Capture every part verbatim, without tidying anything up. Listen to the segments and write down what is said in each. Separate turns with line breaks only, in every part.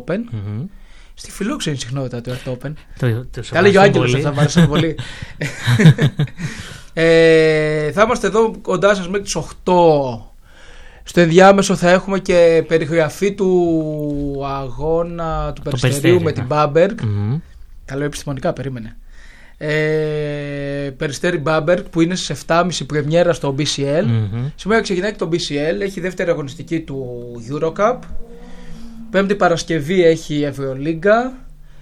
Open.
Mm-hmm.
Στη φιλόξενη συχνότητα του Earth Open.
Το, το
τα λέγει ο Άγγελος, θα μ' άρεσε πολύ. ε, θα είμαστε εδώ κοντά σας μέχρι τις οκτώ. Στο ενδιάμεσο θα έχουμε και περιγραφή του αγώνα του Περιστερίου με την Μπάμπεργκ.
Mm-hmm.
Τα λέω επιστημονικά, περίμενε. Ε, Περιστέρι Μπάμπεργκ που είναι στις επτά και μισή πρεμιέρα στο μπι σι ελ.
Mm-hmm.
Σήμερα ξεκινάει και το μπι σι ελ, έχει δεύτερη αγωνιστική του Eurocup. Πέμπτη Παρασκευή έχει Ευρωλίγκα.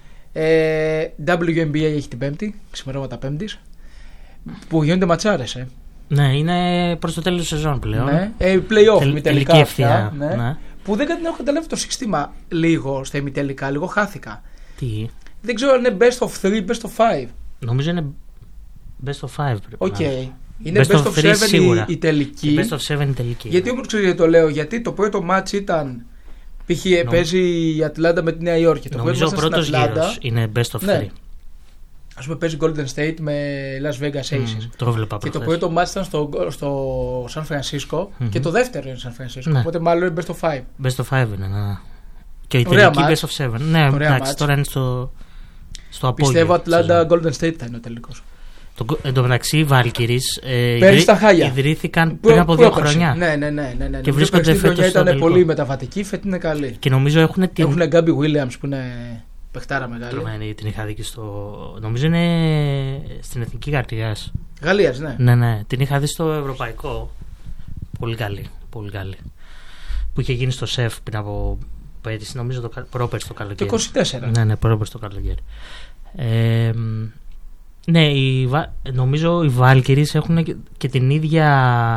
ε, ντάμπλιου εν μπι έι έχει την Πέμπτη, ξημερώματα Πέμπτης, που γίνονται ματσάρες. ε.
Ναι, είναι προς το τέλος της σεζόν πλέον.
Ναι. Ε, play-off,
Τελ,
ημιτελικά αυτά, ναι.
Ναι.
Που δεν έχω καταλάβει το σύστημα λίγο στα ημιτελικά, λίγο χάθηκα.
Τι?
Δεν ξέρω αν είναι best of three, best of five.
Νομίζω είναι best of five πρέπει
Οκ.
να
Okay. Είναι best, best of seven
σίγουρα.
η, η τελική.
Και best of seven η τελική.
Γιατί όμως ξέρω γιατί το λέω, γιατί το πρώτο match ήταν. Π.χ. Νομ... παίζει η Ατλάντα με τη Νέα Υόρκη. Το
νομίζω ο πρώτος γύρος είναι best of three. Ναι.
Ας πούμε παίζει Golden State με Las Vegas Aces.
Mm, το έβλεπα
και
προχθές.
το πρώτο match ήταν στο, στο San Francisco mm-hmm. και το δεύτερο είναι San Francisco.
Ναι.
Οπότε μάλλον είναι best of five.
Best of five είναι, ναι. Και η τελική best of seven. Ναι, εντάξει, τώρα είναι στο, στο απόγειο.
Πιστεύω Ατλάντα Golden State θα είναι ο τελικός.
Το, εν τω μεταξύ, οι Valkyries ε,
ιδρύ,
ιδρύθηκαν πριν από δύο χρόνια.
Ναι, ναι, ναι. ναι, ναι.
Και βρίσκονται φέτος.
Ήταν τελικό. Πολύ μεταβατική, φέτος είναι καλή.
Και νομίζω έχουν την.
Έχουν Γκάμπι Williams που είναι παιχτάρα μεγάλη.
Τρομένη, την είχα δει και στο. Νομίζω είναι στην Εθνική Καρτιάς.
Γαλλίας, ναι.
Ναι, ναι. Την είχα δει στο Ευρωπαϊκό. Πολύ καλή. Πολύ καλή. Που είχε γίνει στο ΣΕΦ πριν από πέρυσι, νομίζω το πρόπερσι το καλοκαίρι.
Το είκοσι τέσσερα.
Ναι, ναι, πρόπερσι το καλοκαίρι. Ε, ναι, οι, νομίζω οι Valkyries έχουν και, και την ίδια.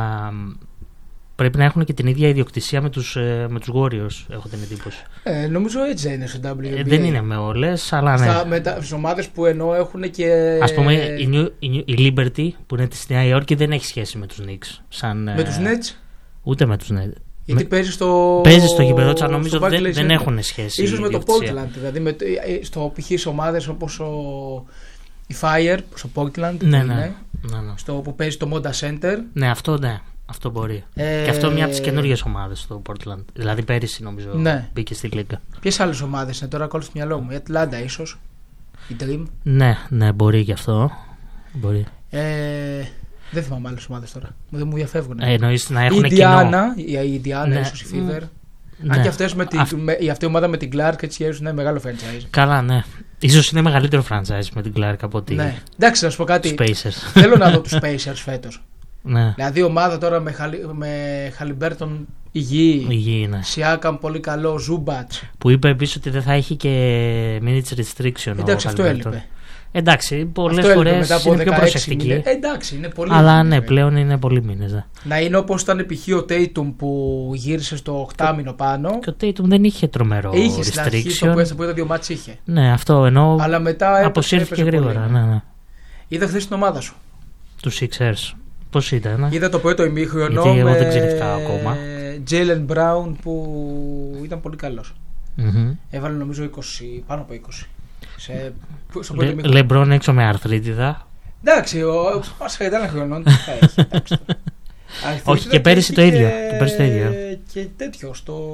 Πρέπει να έχουν και την ίδια ιδιοκτησία με τους, με τους Warriors, έχω την εντύπωση.
Ε, νομίζω έτσι είναι στο ντάμπλιου εν μπι έι.
Ε, δεν είναι με όλες, αλλά ναι.
Στα, με τα, στις ομάδες που εννοώ έχουν και.
Ας πούμε, η, New, η, η Liberty που είναι της Νέα Υόρκη δεν έχει σχέση με τους Knicks. Σαν,
με
ε,
τους Nets.
Ούτε με τους Nets.
Γιατί
με,
παίζει στο.
Παίζει στο γηπεδό του, νομίζω δεν, δεν έχουν σχέση.
Ίσως με το Portland. Δηλαδή με, στο π.χ. σε ομάδες όπως ο, η Fire, στο Portland.
Ναι,
ναι,
ναι, ναι, ναι.
Στο που παίζει το Moda Center.
Ναι, αυτό ναι. Αυτό μπορεί.
Ε...
Και αυτό μια από τις καινούργιες ομάδες στο Portland. Δηλαδή πέρυσι νομίζω
ναι.
μπήκε στη Λίγκα.
Ποιες άλλες ομάδες είναι τώρα, κόλλησε στο μυαλό μου. Η Ατλάντα ίσως. Η Dream.
Ναι, ναι, μπορεί και αυτό. Μπορεί.
Ε, δεν θυμάμαι άλλες ομάδες τώρα. Δεν μου διαφεύγουν.
Ε, εννοείς να έχουν
η Ιντιάνα, η Ιντιάνα, ναι. Ίσως η Fever. Ναι. Αν και αυτές με την, Α... με, η αυτή η ομάδα με την Clark έτσι είναι μεγάλο franchise.
Καλά, ναι. Ίσως είναι μεγαλύτερο franchise με την Clark από ότι.
Ναι. Εντάξει, να σου πω κάτι.
Spacers.
Θέλω να δω τους Spacers φέτος.
Ναι.
Δηλαδή η ομάδα τώρα με, Χαλι, με Χαλιμπέρτον υγιή,
υγιή ναι.
Σιάκαμ πολύ καλό, Ζούμπατς.
Που είπε επίσης ότι δεν θα έχει και minutes restriction.
Εντάξει, αυτό έλειπε.
Εντάξει, πολλές φορές είναι πιο προσεκτική.
Μήνες. Εντάξει, είναι πολύ.
Αλλά μήνες, ναι, πλέον είναι πολλοί μήνες. Ναι.
Να είναι όπως ήταν π.χ. ο Tatum που γύρισε στο οκτάμηνο πάνω.
Και ο Tatum δεν είχε τρομερό
είχε
restriction.
Στην αρχή, στο που πρώτα δύο μάτς είχε.
Ναι, αυτό ενώ.
Αλλά μετά
αποσύρθηκε γρήγορα. Ναι, ναι.
Είδα χθες την ομάδα σου.
Του Sixers. Πώς ήταν,
είδα το πρώτο ημίχρονο.
Γιατί εγώ δεν ξεριφτάω ακόμα.
Τζέιλεν Μπράουν που ήταν πολύ καλός.
Mm-hmm.
Έβαλε νομίζω είκοσι, πάνω από είκοσι. Σε, στο
Λε, Λεμπρόν έξω με αρθρίτιδα.
Εντάξει, ο Πάσχα ήταν χρονών. Θα έχει, εντάξει,
όχι, και πέρυσι το ίδιο. Και, πέρυσι το ίδιο.
Και τέτοιο, στο,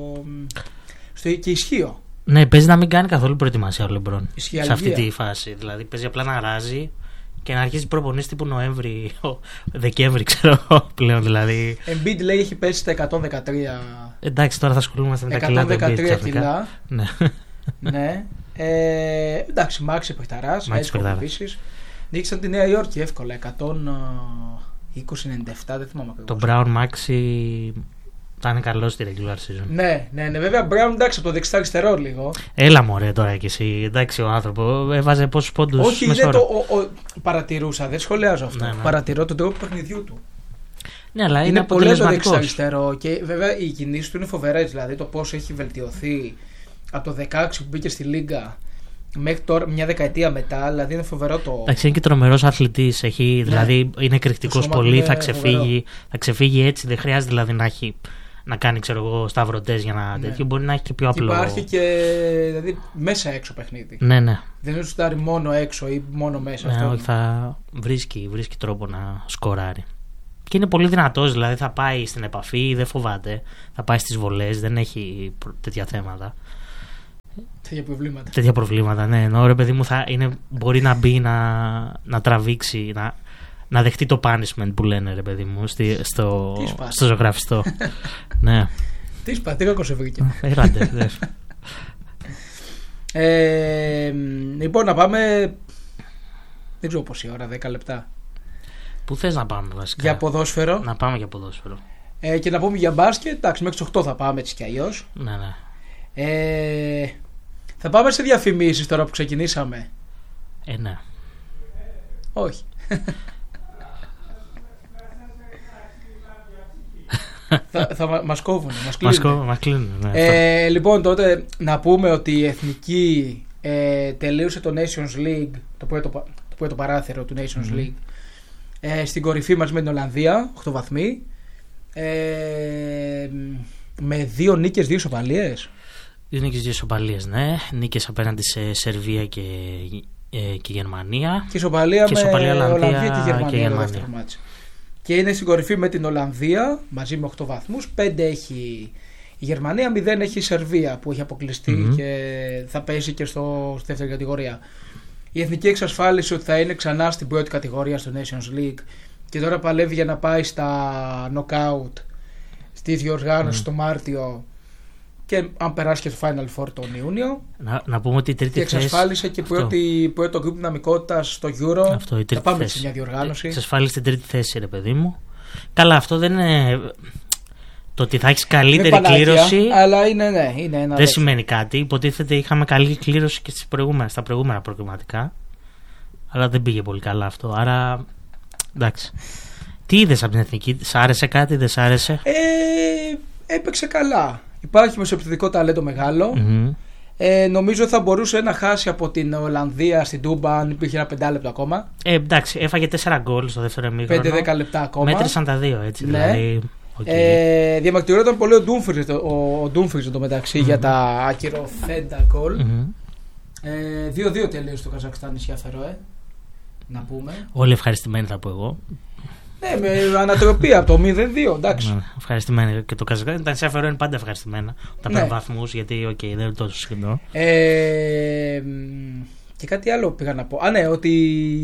στο και ισχύο.
Ναι, παίζει να μην κάνει καθόλου προετοιμασία ο Λεμπρόν
σε
αυτή τη φάση. Δηλαδή παίζει απλά να ράζει και να αρχίσει προπονήσεις τύπου Νοέμβρη, Δεκέμβρη, ξέρω πλέον δηλαδή.
Embiid λέει έχει πέσει στα εκατόν δεκατρία.
Εντάξει, τώρα θα ασχολούμαστε με τα κιλά του Embiid.
εκατόν δεκατρία κιλά.
Ναι.
Ναι. Ε, εντάξει, Μάξι Πεχταράς. Επίσης. Νίκησαν τη Νέα Υόρκη εύκολα. εκατόν είκοσι ενενήντα επτά, δεν θυμάμαι ακριβώς.
Το Brown Maxi θα είναι καλό στη regular season.
Ναι, ναι, ναι, βέβαια Brown εντάξει από το δεξιά αριστερό λίγο.
Έλα μωρέ τώρα κι εσύ. Εντάξει, ο άνθρωπο έβαζε πόσους πόντους.
Όχι, δεν το, ο, ο, παρατηρούσα, δεν σχολιάζω αυτό. Ναι, ναι. Παρατηρώ τον τρόπο του παιχνιδιού του.
Ναι, αλλά είναι,
είναι πολύ το δεξιά αριστερό και βέβαια οι κινήσεις του είναι φοβερές. Δηλαδή το πώς έχει βελτιωθεί από το δεκαέξι που μπήκε στη Λίγκα μέχρι τώρα, μια δεκαετία μετά, δηλαδή είναι φοβερό το.
Εντάξει, είναι και τρομερός αθλητής. Έχει, ναι. Δηλαδή είναι εκρηκτικός πολύ, θα ξεφύγει, θα ξεφύγει έτσι. Δεν χρειάζεται δηλαδή να έχει. Να κάνει, ξέρω εγώ, σταυρωτές για να ναι. τέτοιο. Μπορεί να έχει και πιο απλό.
Και υπάρχει και δηλαδή, μέσα έξω παιχνίδι.
Ναι, ναι.
Δεν είναι σουτάρει μόνο έξω ή μόνο μέσα.
Ναι,
αυτό.
Όχι, θα βρίσκει, βρίσκει τρόπο να σκοράρει. Και είναι πολύ δυνατός, δηλαδή θα πάει στην επαφή, δεν φοβάται. Θα πάει στις βολές, δεν έχει τέτοια θέματα.
τέτοια προβλήματα.
Τέτοια προβλήματα, ναι. Ενώ ρε παιδί μου θα είναι, μπορεί να μπει να, να τραβήξει, να, να δεχτεί το punishment που λένε ρε παιδί μου στη, στο, στο ζωγραφιστό. Ναι.
Τι σπα, τι κακό σε βρήκε.
Ελάτε, δε.
Ε, λοιπόν, να πάμε. Δεν ξέρω πόση ώρα, δέκα λεπτά.
Πού θες να πάμε βασικά?
Για ποδόσφαιρο.
Να πάμε για ποδόσφαιρο.
Ε, και να πούμε για μπάσκετ. Εντάξει, μέχρι τις οκτώ θα πάμε έτσι κι αλλιώς.
Ναι, ναι.
Ε, θα πάμε σε διαφημίσεις τώρα που ξεκινήσαμε.
Ε, ναι.
Όχι. θα, θα μα, μας κόβουν, μας κλείνουν.
Μας κλείνουν, ναι.
Ε, λοιπόν, τότε να πούμε ότι η Εθνική ε, τελείωσε το Nations League, το πρώτο, το πρώτο παράθυρο του Nations mm-hmm. League, ε, στην κορυφή μας με την Ολλανδία, οκτώ βαθμοί, ε, με δύο νίκες, δύο ισοπαλίες.
Δύο νίκες, δύο ισοπαλίες, ναι. Νίκες απέναντι σε Σερβία και, ε, και Γερμανία.
Και ισοπαλία
και
με
ισοπαλία
Ολλανδία,
Ολλανδία
και Γερμανία.
Και Γερμανία.
Και είναι στην κορυφή με την Ολλανδία μαζί με οκτώ βαθμούς. πέντε έχει η Γερμανία, μηδέν έχει η Σερβία που έχει αποκλειστεί mm-hmm. και θα πέσει και στο, στη δεύτερη κατηγορία. Η Εθνική εξασφάλισε ότι θα είναι ξανά στην πρώτη κατηγορία στο Nations League και τώρα παλεύει για να πάει στα knockout στη διοργάνωση mm. το Μάρτιο και αν περάσει και το Final Four τον Ιούνιο.
Να, να πούμε ότι η τρίτη
και εξασφάλισε
θέση...
και πρώτη, πρώτο γκρουπ δυναμικότητας στο Euro.
Αυτό, η
θα πάμε
θέση.
σε μια διοργάνωση.
Εξασφάλισε την τρίτη θέση, ρε παιδί μου. Καλά, αυτό δεν είναι. Το ότι θα έχει καλύτερη πανάκια, κλήρωση.
Αλλά είναι, ναι, είναι ένα
δεν
δέσο.
Σημαίνει κάτι. Υποτίθεται είχαμε καλή κλήρωση και στις προηγούμενα, στα προηγούμενα προκριματικά. Αλλά δεν πήγε πολύ καλά αυτό. Άρα. Εντάξει. Τι είδες από την Εθνική, σ' άρεσε κάτι, δεν σ' άρεσε?
Ε, έπαιξε καλά. Υπάρχει μεσοεπιθετικό ταλέντο μεγάλο.
Mm-hmm.
Ε, νομίζω θα μπορούσε να χάσει από την Ολλανδία στην Τούμπα αν υπήρχε ένα πεντάλεπτο ακόμα.
Ε, εντάξει, έφαγε τέσσερα γκολ στο δεύτερο ημίχρονο.
πέντε δέκα λεπτά ακόμα.
Μέτρησαν τα δύο έτσι.
Ναι.
Δηλαδή, okay.
ε, διαμαρτυρόταν πολύ ο Ντούμφριζ ο, ο Ντούμφριζ εντωμεταξύ mm-hmm. για τα ακυρωθέντα γκολ.
Mm-hmm.
Ε, δύο δύο τελείωσε το Καζακστάν νησιά Φερόε. Να πούμε.
Όλοι ευχαριστημένοι θα πω εγώ.
Ναι, με ανατροπή από το μηδέν δύο, εντάξει.
Ναι, ευχαριστημένοι και το Καζακστάν. Τα νησιά Φερόε είναι πάντα ευχαριστημένα. Τα ναι. παίρνουν βαθμούς γιατί okay, δεν είναι τόσο συχνό.
Ε, και κάτι άλλο πήγα να πω. Α, ναι, ότι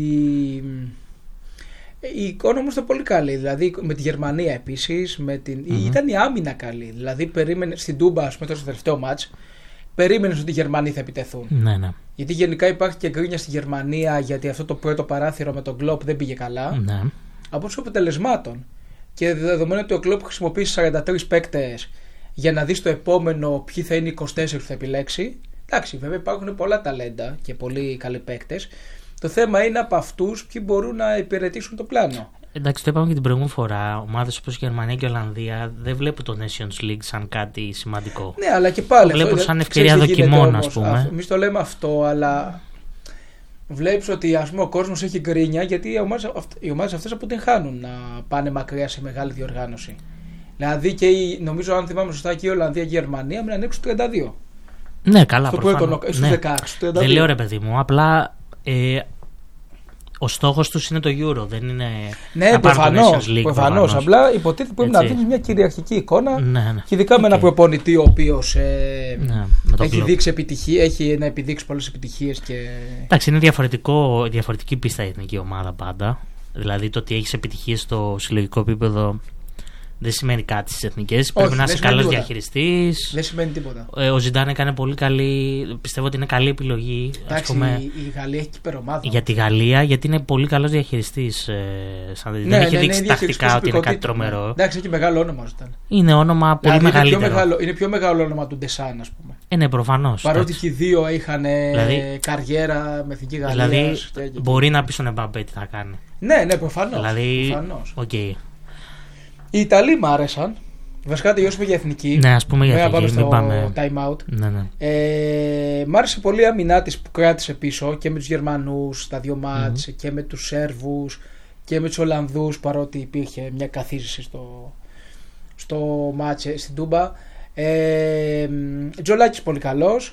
η εικόνα όμως ήταν πολύ καλή. Δηλαδή με τη Γερμανία επίσης. Με την... mm-hmm. Ήταν η άμυνα καλή. Δηλαδή περίμενε στην Τούμπα, ας πούμε, στο τελευταίο μάτς. Περίμενε ότι οι Γερμανοί θα επιτεθούν.
Ναι, ναι.
Γιατί γενικά υπάρχει και γκρίνια στη Γερμανία γιατί αυτό το πρώτο παράθυρο με τον Κλοπ δεν πήγε καλά.
Ναι.
Από τους αποτελεσμάτων. Και δεδομένου ότι ο Κλοπ χρησιμοποιήσει σαράντα τρεις παίκτες για να δει το επόμενο ποιοι θα είναι οι είκοσι τέσσερις που θα επιλέξει. Εντάξει, βέβαια υπάρχουν πολλά ταλέντα και πολύ καλοί παίκτες. Το θέμα είναι από αυτούς ποιοι μπορούν να υπηρετήσουν το πλάνο.
Εντάξει, το είπαμε και την προηγούμενη φορά. Ομάδες όπως η Γερμανία και η Ολλανδία δεν βλέπουν το Nations League σαν κάτι σημαντικό.
Ναι, αλλά και πάλι.
Το βλέπουν σαν ευκαιρία δοκιμών, ας πούμε.
Εμείς το λέμε αυτό, αλλά βλέπεις ότι ας πούμε, ο κόσμος έχει γκρίνια γιατί οι ομάδες, οι ομάδες αυτές αποτυγχάνουν να πάνε μακριά σε μεγάλη διοργάνωση. Δηλαδή και η, νομίζω, αν θυμάμαι σωστά, και η Ολλανδία και η Γερμανία μην ανοίξουν τριάντα δύο.
Ναι, καλά,
στο
προφανώς.
Πρώτο, στους
ναι.
δεκαέξι, τριάντα δύο.
Δεν λέω ρε παιδί μου, απλά. Ε, ο στόχος τους είναι το Euro, δεν είναι
ναι,
να πάρουν το Nations League.
Προφανώς, απλά υποτίθεται πρέπει
έτσι.
να δίνεις μια κυριαρχική εικόνα
ναι, ναι.
και ειδικά okay. με ένα προπονητή ο οποίος ε,
ναι,
έχει, δείξει επιτυχία, έχει να επιδείξει πολλές επιτυχίες. Και...
Εντάξει, είναι διαφορετικό, διαφορετική πίστα η εθνική ομάδα πάντα. Δηλαδή το ότι έχεις επιτυχίες στο συλλογικό επίπεδο δεν σημαίνει κάτι στις εθνικές. Πρέπει να είσαι καλός διαχειριστής.
Δεν σημαίνει τίποτα.
Ε, ο Ζιντάν έκανε πολύ καλή. Πιστεύω ότι είναι καλή επιλογή.
Εντάξει,
ας πούμε,
η Γαλλία έχει υπερομάδα.
Για τη Γαλλία, γιατί είναι πολύ καλός διαχειριστής. Ε, σαν, ναι, δεν έχει ναι, δείξει ναι, τακτικά ότι είναι κάτι τρομερό.
Ναι. Εντάξει, έχει μεγάλο όνομα ο Ζιντάν.
Είναι όνομα πολύ δηλαδή, μεγαλύτερο.
Είναι πιο, μεγάλο, είναι πιο μεγάλο όνομα του Ντεσάν, ας πούμε.
Ε, ναι, προφανώς.
Παρότι και οι δύο είχαν
δηλαδή,
καριέρα με εθνική Γαλλία.
Δηλαδή, μπορεί να πει στον Εμπαπέ τι θα κάνει.
Ναι, ναι, προφανώς.
Δηλαδή,
okay. Οι Ιταλοί μ' άρεσαν. Βασικά τελειώσουμε για εθνική.
Ναι, ας πούμε για εθνική.
Πάμε στο
πάμε...
time out.
Ναι, ναι.
Ε, μ' άρεσε πολύ η αμυνά της που κράτησε πίσω και με τους Γερμανούς στα δύο μάτς mm-hmm. και με τους Σέρβους και με τους Ολλανδούς, παρότι υπήρχε μια καθίζηση στο, στο μάτς στην Τούμπα. Ε, Τζολάκης πολύ καλός.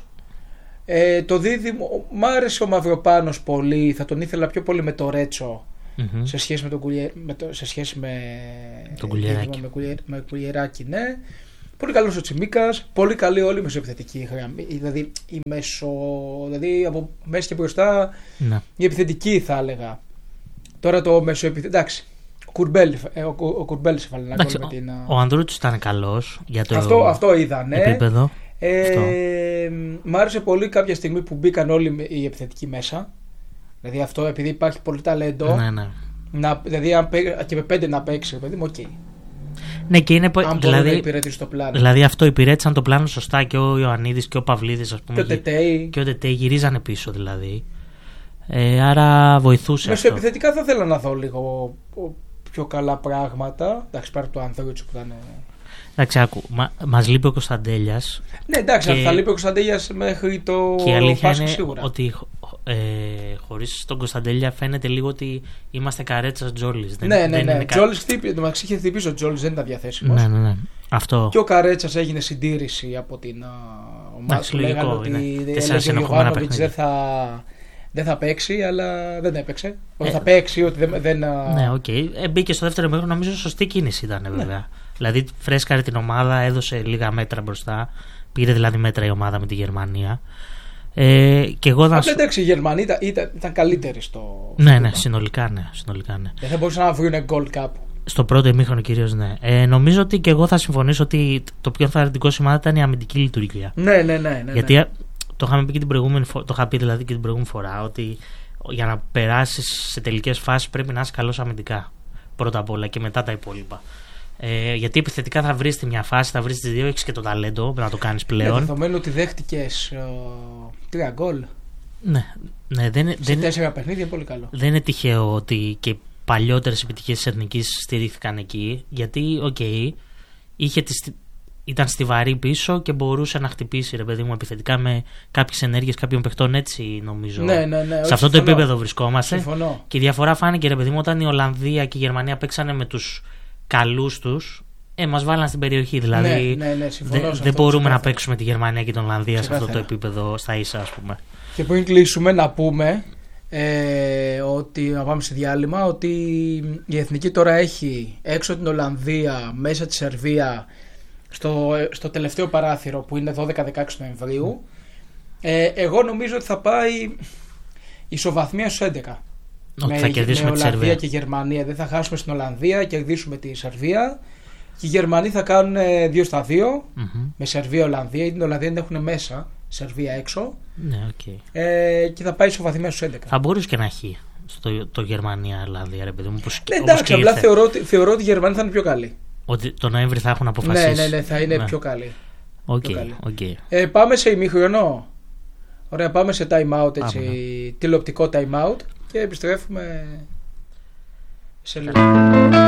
Ε, το δίδυμο, μ' άρεσε ο Μαυροπάνος πολύ. Θα τον ήθελα πιο πολύ με το Ρέτσο. Mm-hmm. Σε σχέση με τον Κουλιε... με το... σε σχέση με
τον Κουλιεράκη.
Με, Κουλιε... με Κουλιεράκη, ναι. Πολύ καλός ο Τσιμίκας, πολύ καλή όλη η μεσοεπιθετική γραμμή. Δηλαδή, η μεσο... δηλαδή από μέσα και μπροστά
ναι.
η επιθετική θα έλεγα. Τώρα το μεσοεπιθετικό. Εντάξει. Ο Κουρμπέλης ο Κουρμπέλης έβαλε ένα γκολ με την.
Ο Ανδρούτσος ήταν καλός για το
αυτό, αυτό είδα, ναι.
επίπεδο.
Ε, μ' άρεσε πολύ κάποια στιγμή που μπήκαν όλοι οι επιθετικοί μέσα. Δηλαδή αυτό επειδή υπάρχει πολύ ταλέντο.
Ναι, ναι.
Να, δηλαδή αν παί... και με πέντε να παίξει, παιδί μου, οκ.
Ναι, και είναι.
Αν
δηλαδή,
να υπηρετήσει το πλάνο.
Δηλαδή αυτό υπηρέτησαν το πλάνο σωστά και ο Ιωαννίδης και ο Παυλίδης, ας πούμε.
Και ο Τετέι.
Και ο Τετέι γυρίζανε πίσω δηλαδή. Ε, άρα βοηθούσε.
Μέσω επιθετικά θα ήθελα να δω λίγο πιο καλά πράγματα. Εντάξει, πάρει το Ανδρούτσο που ήταν.
Εντάξει, άκου, μα, μας λείπει ο Κωνσταντέλιας.
Ναι, εντάξει,
και...
θα λείπει ο Κωνσταντέλιας μέχρι το
και η αλήθεια
Πάσχα
είναι
σίγουρα.
ότι ε, χωρίς τον Κωνσταντέλια φαίνεται λίγο ότι είμαστε καρέτσας Τζόλης.
Ναι, ναι,
δεν
ναι.
είναι
Τζόλης χτύπησε, το μεταξύ είχε χτυπήσει ο Τζόλης, δεν ήταν διαθέσιμος.
Ναι, ναι, ναι. Αυτό.
Και ο Καρέτσας έγινε συντήρηση από την ομάδα που λέγανε ότι ο Γιωβάνοβιτς δεν θα, δεν θα παίξει, αλλά δεν έπαιξε. Ότι ε, θα παίξει, ότι δεν... δεν
ναι, οκ. Okay. Ε, μπήκε στο δεύτερο μέρο, νομίζω σωστή κίνηση ήταν βέβαια. Ναι. Δηλαδή φρέσκαρε την ομάδα, έδωσε λίγα μέτρα μπροστά. Πήρε δηλαδή μέτρα η ομάδα με τη Γερμανία. Ε, και εγώ
Απλά εντάξει, οι Γερμανοί ήταν, ήταν, ήταν καλύτεροι στο.
Ναι, ναι, συνολικά ναι. Συνολικά, ναι.
Δεν θα μπορούσαν να βρουν γκολ κάπου.
Στο πρώτο ημίχρονο κυρίως, ναι. Ε, νομίζω ότι και εγώ θα συμφωνήσω ότι το πιο ενθαρρυντικό σημάδι ήταν η αμυντική λειτουργία.
Ναι, ναι, ναι. ναι
Γιατί
ναι.
το είχαμε πει και την προηγούμενη φορά, το είχα πει δηλαδή και την προηγούμενη φορά, ότι για να περάσεις σε τελικές φάσεις πρέπει να είσαι καλός αμυντικά. Πρώτα απ' όλα και μετά τα υπόλοιπα. Ε, γιατί επιθετικά θα βρεις τη μια φάση, θα βρεις τις δύο, έχεις και το ταλέντο να το κάνεις πλέον.
Ναι, δεδομένου ότι δέχτηκες τρία γκολ.
Ναι, ναι, δεν,
σε
δεν,
τέσσερα παιχνίδια είναι πολύ καλό.
Δεν είναι τυχαίο ότι και παλιότερες επιτυχίες της Εθνικής στηρίχθηκαν εκεί. Γιατί, οκ, okay, είχε τις, ήταν στιβαρή πίσω και μπορούσε να χτυπήσει, ρε παιδί μου, επιθετικά με κάποιες ενέργειες κάποιων παιχτών, έτσι νομίζω.
Ναι, ναι, ναι,
σε αυτό
συμφωνώ.
το επίπεδο βρισκόμαστε.
Συμφωνώ.
Και η διαφορά φάνηκε, ρε παιδί μου, όταν η Ολλανδία και η Γερμανία παίξανε με τους καλούς τους. Ε, μας βάλαν στην περιοχή. Δηλαδή,
ναι, ναι, ναι, συμφωνώ,
δεν δε μπορούμε να παίξουμε τη Γερμανία και την Ολλανδία σε αυτό το επίπεδο στα ίσα, ας πούμε.
Και πριν κλείσουμε, να πούμε ε, ότι να πάμε σε διάλειμμα, ότι η Εθνική τώρα έχει έξω την Ολλανδία, μέσα τη Σερβία, στο, στο τελευταίο παράθυρο που είναι δώδεκα με δεκαέξι Νοεμβρίου. Ε, εγώ νομίζω ότι θα πάει ισοβαθμία στους έντεκα.
Ότι
με,
θα κερδίσουμε
με
τη
Ολλανδία
Σερβία
και Γερμανία. Δεν θα χάσουμε στην Ολλανδία, κερδίσουμε τη Σερβία. Και οι Γερμανοί θα κάνουν δύο στα δύο.
Mm-hmm. Με
Σερβία-Ολλανδία. Γιατί την Ολλανδία την έχουν μέσα, Σερβία έξω.
Ναι, okay.
ε, και θα πάει ισοβαθμία στους έντεκα.
Θα μπορούσε και να έχει στο το Γερμανία-Ολλανδία, ρε παιδί μου. Όπως,
ναι, εντάξει, απλά θεωρώ, θεωρώ ότι οι Γερμανοί θα είναι πιο καλοί.
Ότι το Νοέμβρη θα έχουν αποφασίσει.
Ναι, ναι, ναι, θα είναι
ναι.
πιο καλοί.
Okay, okay.
Ε, πάμε σε ημίχρονο. Ωραία, πάμε σε time out, έτσι, ναι. τηλεοπτικό time out και επιστρέφουμε σε λίγο.